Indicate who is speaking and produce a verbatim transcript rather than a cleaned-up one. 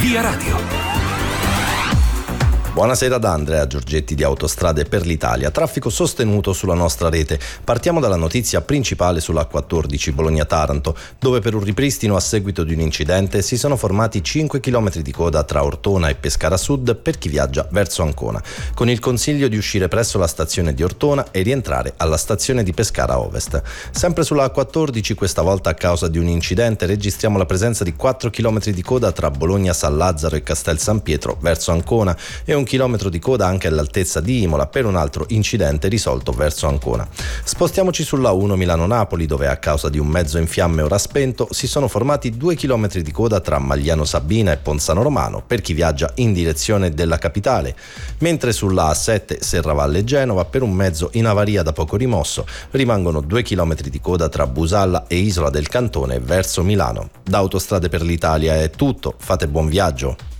Speaker 1: Via Radio.
Speaker 2: Buonasera da Andrea Giorgetti di Autostrade per l'Italia. Traffico sostenuto sulla nostra rete. Partiamo dalla notizia principale sulla A quattordici Bologna-Taranto, dove per un ripristino a seguito di un incidente si sono formati cinque chilometri di coda tra Ortona e Pescara Sud per chi viaggia verso Ancona, con il consiglio di uscire presso la stazione di Ortona e rientrare alla stazione di Pescara Ovest. Sempre sulla A quattordici, questa volta a causa di un incidente, registriamo la presenza di quattro chilometri di coda tra Bologna San Lazzaro e Castel San Pietro verso Ancona e un chilometro di coda anche all'altezza di Imola per un altro incidente risolto verso Ancona. Spostiamoci sulla uno Milano-Napoli, dove a causa di un mezzo in fiamme ora spento si sono formati due chilometri di coda tra Magliano Sabina e Ponzano Romano per chi viaggia in direzione della capitale, mentre sulla A sette Serravalle Genova per un mezzo in avaria da poco rimosso rimangono due chilometri di coda tra Busalla e Isola del Cantone verso Milano. Da Autostrade per l'Italia è tutto, fate buon viaggio.